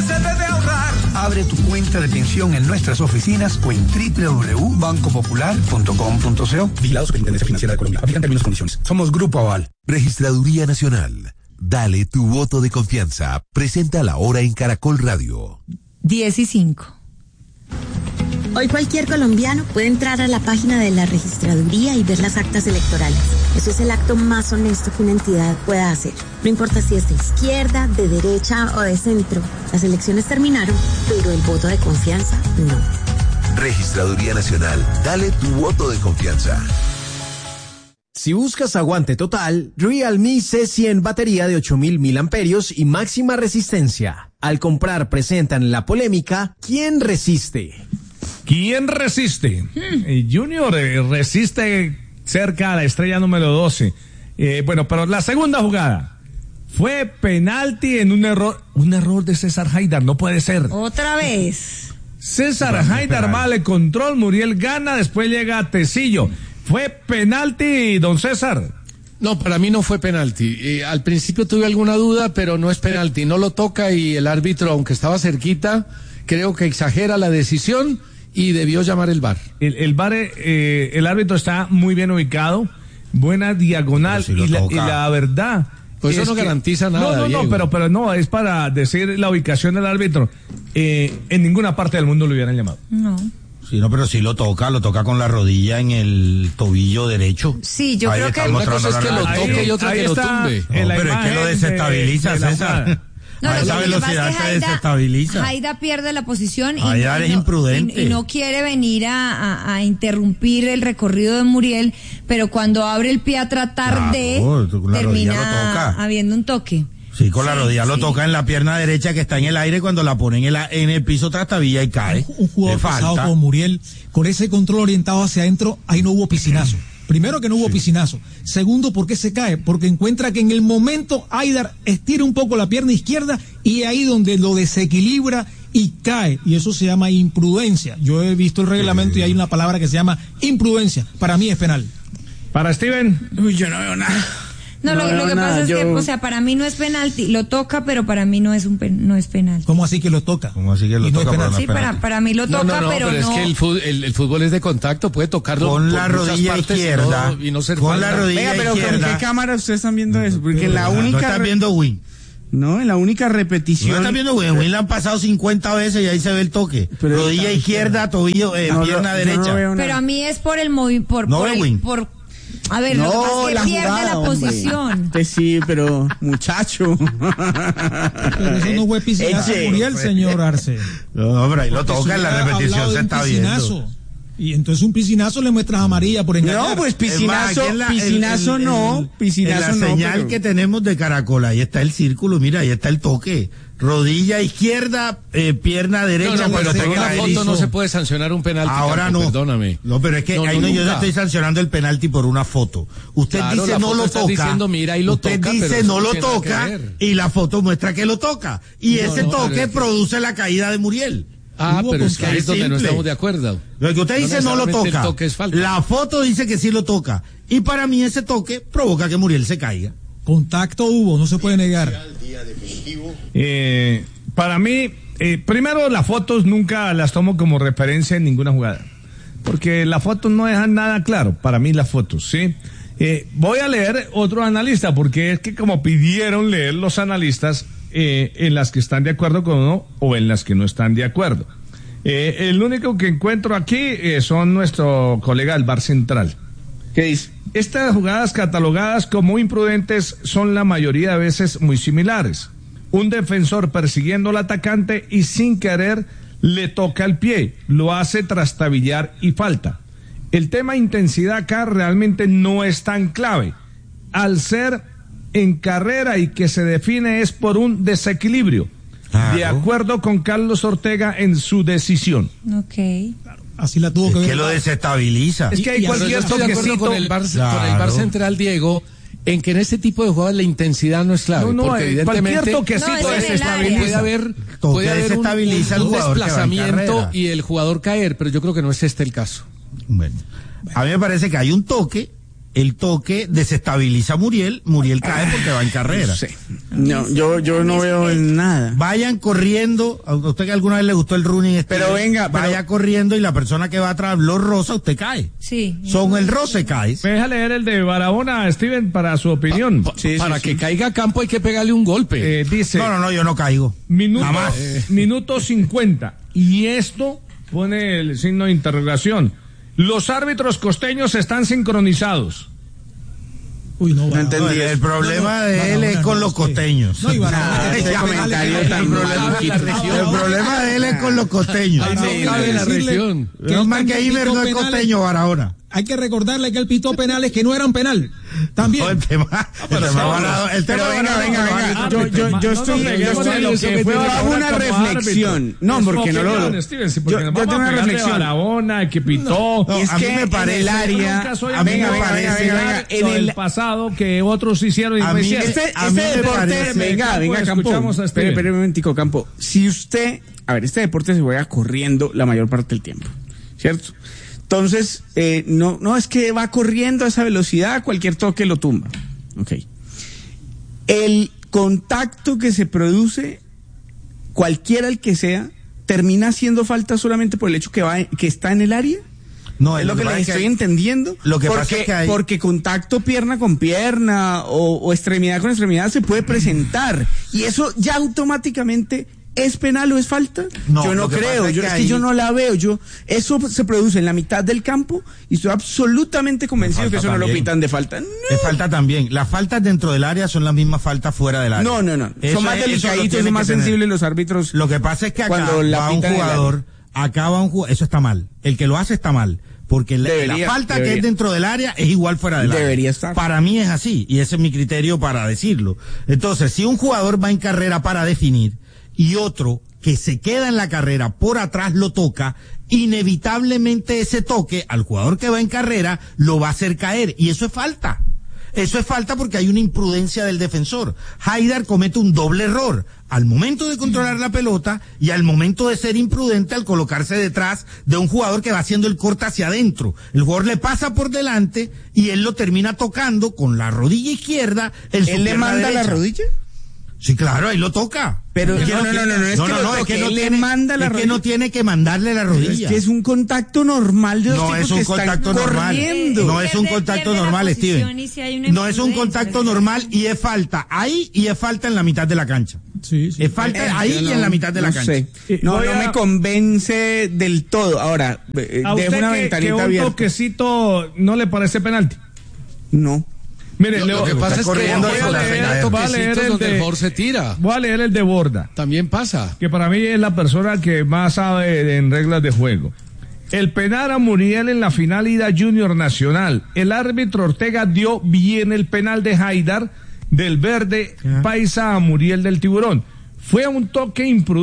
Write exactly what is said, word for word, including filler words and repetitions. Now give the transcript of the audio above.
se debe ahorrar. Abre tu cuenta de pensión en nuestras oficinas o en doble u doble u doble u punto banco popular punto com punto co. Vigilado Superintendencia Financiera de Colombia. Aplican términos y condiciones. Somos Grupo Aval. Registraduría Nacional. Dale tu voto de confianza. Presenta la hora en Caracol Radio. diez y cinco. Hoy cualquier colombiano puede entrar a la página de la registraduría y ver las actas electorales. Eso es el acto más honesto que una entidad pueda hacer. No importa si es de izquierda, de derecha o de centro. Las elecciones terminaron, pero el voto de confianza no. Registraduría Nacional. Dale tu voto de confianza. Si buscas aguante total, Realme C cien batería de ocho mil miliamperios y máxima resistencia. Al comprar presentan la polémica ¿quién resiste? ¿Quién resiste? Hmm. Eh, Junior eh, resiste cerca a la estrella número doce. Eh, bueno, pero la segunda jugada fue penalti en un error, un error de César Haidar, no puede ser. Otra vez. César Haidar vale control, Muriel gana, después llega Tecillo. ¿Fue penalti, don César? No, para mí no fue penalti. Eh, al principio tuve alguna duda, pero no es penalti. No lo toca y el árbitro, aunque estaba cerquita, creo que exagera la decisión y debió llamar el V A R. El, el V A R, eh, el árbitro está muy bien ubicado, buena diagonal, si y, la, y la verdad... Pues eso no que, garantiza nada, No, no, Diego. no, pero, pero no, es para decir la ubicación del árbitro. Eh, en ninguna parte del mundo lo hubieran llamado. No. Sí, no, pero sí lo toca, lo toca con la rodilla en el tobillo derecho. Sí, yo ahí creo que... Una cosa es que lo toque ahí, y otra que lo tumbe. No, pero es que lo desestabiliza, de, de César. No, a esa velocidad se Haida, desestabiliza. Haida pierde la posición y, Haida no, es imprudente. Y, y no quiere venir a, a, a interrumpir el recorrido de Muriel, pero cuando abre el pie a tratar claro, de termina habiendo un toque. Sí, con sí, la rodilla sí. lo toca en la pierna derecha que está en el aire cuando la pone en el, en el piso trastabilla y cae. Un, un jugador pasado como Muriel, con ese control orientado hacia adentro, ahí no hubo piscinazo. Primero que no hubo sí. piscinazo. Segundo, ¿por qué se cae? Porque encuentra que en el momento Haidar estira un poco la pierna izquierda y ahí donde lo desequilibra y cae. Y eso se llama imprudencia. Yo he visto el reglamento sí. y hay una palabra que se llama imprudencia. Para mí es penal. Para Steven. Uy, yo no veo nada. No, no, lo, lo que nada, pasa yo... es que, o sea, para mí no es penalti, lo toca, pero para mí no es un pen, no es penalti. ¿Cómo así que lo toca? ¿Cómo así que lo y toca? No es sí, para, para mí lo toca, no, no, no, pero, pero no. es que el fútbol, el, el fútbol es de contacto, puede tocarlo con la rodilla izquierda y no, y no ser con falta. la rodilla Venga, pero izquierda. ¿con qué cámara ustedes están viendo eso? Porque en la única no están viendo Win. No, en la única repetición. No están viendo Win, Win la han pasado cincuenta veces y ahí se ve el toque. Pero rodilla está... izquierda, tobillo, eh, no, pierna no, derecha. No pero a mí es por el movimiento, por, no por, ve Win. por A ver, no, lo que pasa es que la pierde jugada, la posición. Pues sí, pero muchacho. Pero eso no fue piscinazo Muriel, señor Arce. No, hombre, ahí lo toca en la repetición, se está viendo. Y entonces un piscinazo le muestras amarilla por engañar. No, pues piscinazo, la, piscinazo el, el, no, el, piscinazo en la no. señal pero... que tenemos de Caracol, ahí está el círculo, mira, ahí está el toque. Rodilla izquierda, eh, pierna derecha. No, no, pero por una foto hizo... no se puede sancionar un penalti. Ahora campo, no. Perdóname. No, pero es que no, ahí no, no yo no estoy sancionando el penalti por una foto. Usted claro, dice no lo toca. Diciendo, mira, y lo usted toca, dice pero no lo toca y la foto muestra que lo toca. Y no, ese no, toque produce la caída de Muriel. Ah, pero es que ahí es donde no estamos de acuerdo. Lo que usted dice no, no lo toca. Es la foto dice que sí lo toca. Y para mí ese toque provoca que Muriel se caiga. Contacto hubo, no se puede negar. Eh, para mí, eh, primero las fotos nunca las tomo como referencia en ninguna jugada. Porque las fotos no dejan nada claro. Para mí las fotos, ¿sí? Eh, voy a leer otro analista, porque es que como pidieron leer los analistas, eh, en las que están de acuerdo con uno o en las que no están de acuerdo. Eh, el único que encuentro aquí eh, son nuestro colega del V A R Central. ¿Qué dice? Estas jugadas catalogadas como imprudentes son la mayoría de veces muy similares. Un defensor persiguiendo al atacante y sin querer le toca el pie, lo hace trastabillar y falta. El tema intensidad acá realmente no es tan clave. Al ser en carrera y que se define es por un desequilibrio. Claro. De acuerdo con Carlos Ortega en su decisión. Ok. Así la tuvo es que ver. que lo desestabiliza. Es que hay cualquier toquecito con el V A R, claro. con el V A R Central, Diego, en que en este tipo de jugadas la intensidad no es clave. No, no, porque cualquier evidentemente toquecito no, desestabiliza. Puede haber, puede haber un, un, un desplazamiento y el jugador caer, pero yo creo que no es este el caso. Bueno, a mí me parece que hay un toque el toque desestabiliza a Muriel, Muriel cae porque va en carrera. No sé. No, yo, yo no veo nada. Vayan corriendo, a usted que alguna vez le gustó el running, este, pero venga, vaya pero... corriendo y la persona que va atrás lo roza, usted cae. Sí. Son el roce cae. Me deja leer el de Barahona, Steven, para su opinión. Pa, pa, sí, para sí, que sí. caiga a campo hay que pegarle un golpe. Eh, dice. No, no, no, yo no caigo. Minuto, eh. minuto cincuenta. Y esto pone el signo de interrogación. Los árbitros costeños están sincronizados. Uy, no, no entendí. El problema no, no, de él Barahona, es con no, los costeños. No, y Barahona, ese comentario tan problema, el problema de él es con los costeños. No cabe la región. Que es más que Iber no es costeño, Barahona. Hay que recordarle que él pitó penales que no eran penal. También. No, el tema, el tema, no, el tema venga, venga, venga. Yo, yo, yo estoy, yo estoy lo que fue una reflexión. No, porque no lo. Yo tengo una reflexión. Barahona, que pitó. Es que me parece el área. A mí me parece en el pasado que otros hicieron y no hicieron. Este deporte, venga, venga, Campo. Espere un momentico, Campo. Si usted, a ver, este deporte se juega corriendo la mayor parte del tiempo, ¿cierto? Entonces, eh, no, no es que va corriendo a esa velocidad, cualquier toque lo tumba. Ok. El contacto que se produce, cualquiera el que sea, termina haciendo falta solamente por el hecho que va, que está en el área. No, es lo que, que les estoy hay, entendiendo. Lo que porque, pasa es que hay... porque contacto pierna con pierna o, o extremidad con extremidad se puede presentar y eso ya automáticamente ¿es penal o es falta? No, yo no creo, es, yo, que, es que yo no la veo. Yo Eso se produce en la mitad del campo y estoy absolutamente convencido que eso también. No lo pitan de falta. No. Es falta también. Las faltas dentro del área son las mismas faltas fuera del área. No, no, no. Eso son más es, delicaditos, son más sensibles los árbitros. Lo que pasa es que acá va un jugador, acá va un jugador, eso está mal. El que lo hace está mal. Porque debería, la falta debería. que es dentro del área es igual fuera del debería área. Debería estar. Para mí es así, y ese es mi criterio para decirlo. Entonces, si un jugador va en carrera para definir, y otro que se queda en la carrera por atrás lo toca, inevitablemente ese toque al jugador que va en carrera lo va a hacer caer, y eso es falta. Eso es falta porque hay una imprudencia del defensor. Haidar comete un doble error al momento de controlar la pelota y al momento de ser imprudente al colocarse detrás de un jugador que va haciendo el corte hacia adentro. El jugador le pasa por delante y él lo termina tocando con la rodilla izquierda. En ¿Él le manda derecha. la rodilla? Sí, claro, ahí lo toca. Pero no, no, no, no, no, es no, que, no, no, es que no él tiene, manda la es rodilla. que no tiene que mandarle la rodilla. Pero es que es un contacto normal de dos no tipos es un que contacto están normal. corriendo. No es un contacto normal, Steven. Si no es un contacto normal y es falta ahí y es falta en la mitad de la cancha. Sí, sí. Es falta eh, ahí no, y en la mitad de no la cancha. Sé. No, no a... me convence del todo. Ahora, ¿a usted dejo una que, ventanita que un abierta. toquecito no le parece penalti? No. Mire, lo, Leo, lo que pasa es que voy a leer toquecitos donde el mejor se tira. Voy a leer el de Borda. También pasa. Que para mí es la persona que más sabe de, en reglas de juego. El penal a Muriel en la final ida Junior Nacional. El árbitro Ortega dio bien el penal de Haidar del Verde Paisa a Muriel del Tiburón. Fue un toque imprudente.